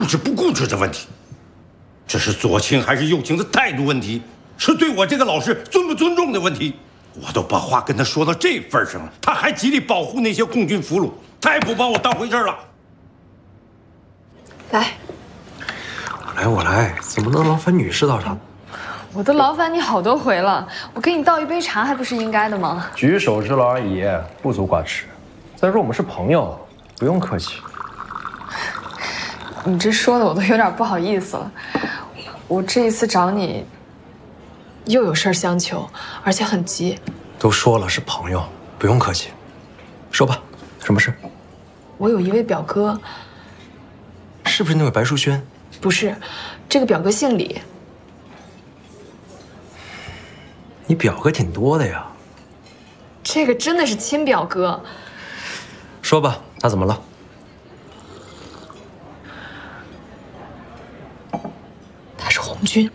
顾之不顾之的问题，这是左倾还是右倾的态度问题，是对我这个老师尊不尊重的问题。我都把话跟他说到这份上了，他还极力保护那些共军俘虏，太不把我当回事了。 来， 我来，怎么能劳烦女士倒茶？ 我都劳烦你好多回了，我给你倒一杯茶还不是应该的吗？ 举手之劳而已，不足挂齿。再说我们是朋友，不用客气。 你这说的我都有点不好意思了。我这一次找你，又有事儿相求，而且很急。 都说了是朋友，不用客气。说吧，什么事？ 我有一位表哥， 是不是那位白淑轩？ 不是，这个表哥姓李。 你表哥挺多的呀。 这个真的是亲表哥。 说吧，他怎么了？ 他是红军。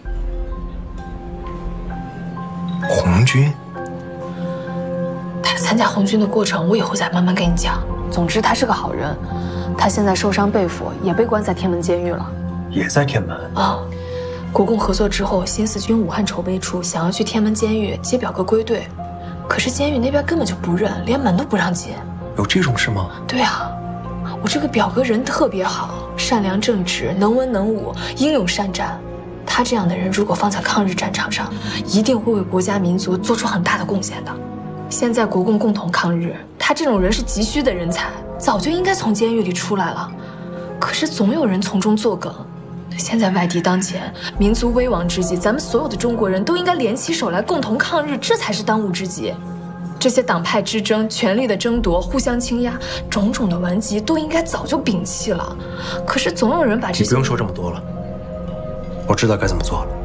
红军？ 他参加红军的过程，我以后再慢慢跟你讲。总之，他是个好人。他现在受伤被俘，也被关在天门监狱了。 也在天门啊。国共合作之后，新四军武汉筹备处想要去天门监狱接表哥归队，可是监狱那边根本就不认，连门都不让进。 有这种事吗？ 对啊，我这个表哥人特别好，善良正直，能文能武，英勇善战。他这样的人，如果放在抗日战场上，一定会为国家民族做出很大的贡献的。现在国共共同抗日，他这种人是急需的人才，早就应该从监狱里出来了。可是总有人从中作梗。现在外敌当前，民族危亡之际，咱们所有的中国人都应该联起手来共同抗日，这才是当务之急。这些党派之争、权力的争夺、互相倾轧，种种的顽疾都应该早就摒弃了。可是总有人把这些…… 你不用说这么多了，我知道该怎么做了。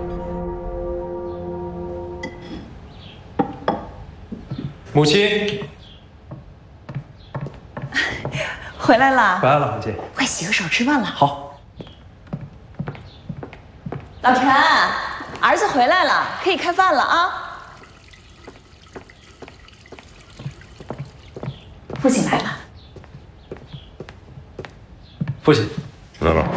母亲， 回来了。 回来了，母亲。 快洗个手，吃饭了。 好。 老陈，儿子回来了，可以开饭了啊！父亲来了。 父亲来了。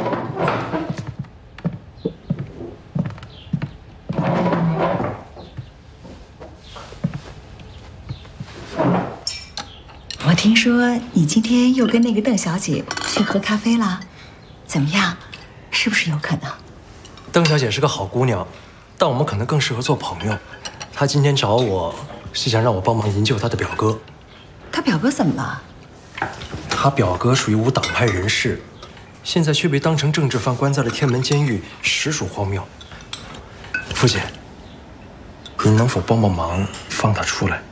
我听说你今天又跟那个邓小姐去喝咖啡了，怎么样？是不是有可能？ 邓小姐是个好姑娘，但我们可能更适合做朋友。她今天找我是想让我帮忙营救她的表哥。 他表哥怎么了？ 他表哥属于无党派人士，现在却被当成政治犯关在了天门监狱，实属荒谬。父亲，您能否帮帮忙，放他出来？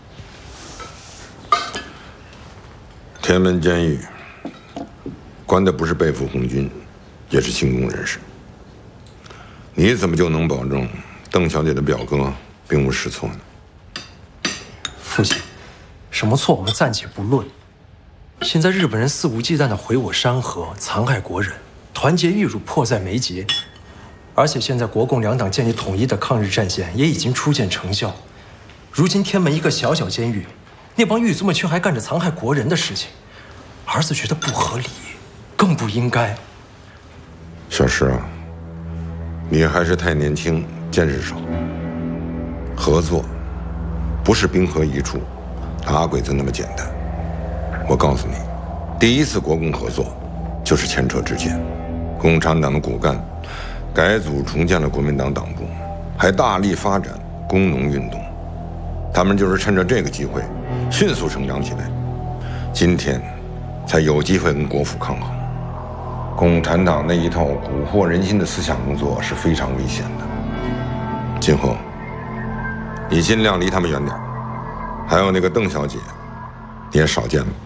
天门监狱关的不是被俘红军，也是亲共人士。你怎么就能保证邓小姐的表哥并无失错呢？ 父亲，什么错我们暂且不论。现在日本人肆无忌惮地毁我山河，残害国人，团结一辱迫在眉睫。而且现在国共两党建立统一的抗日战线也已经初见成效。如今天门一个小小监狱，那帮狱卒们却还干着残害国人的事情，儿子觉得不合理，更不应该。 小石啊，你还是太年轻，见识少。合作不是兵合一处，打鬼子那么简单。我告诉你，第一次国共合作就是前车之鉴。共产党的骨干改组重建了国民党党部，还大力发展工农运动。他们就是趁着这个机会迅速成长起来，今天才有机会跟国府抗衡。共产党那一套蛊惑人心的思想工作是非常危险的。今后你尽量离他们远点。还有那个邓小姐，你也少见了。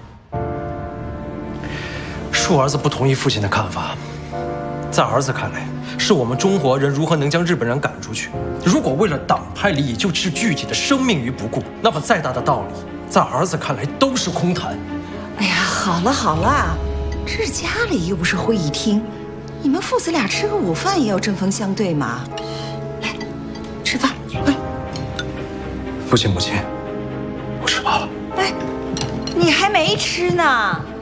恕儿子不同意父亲的看法。在儿子看来，是我们中国人如何能将日本人赶出去。如果为了党派利益就置具体的生命于不顾，那么再大的道理，在儿子看来都是空谈。 哎呀，好了好了，这是家里又不是会议厅，你们父子俩吃个午饭也要针锋相对嘛。来，吃饭，快！ 父亲母亲，我吃饱了。 哎，你还没吃呢。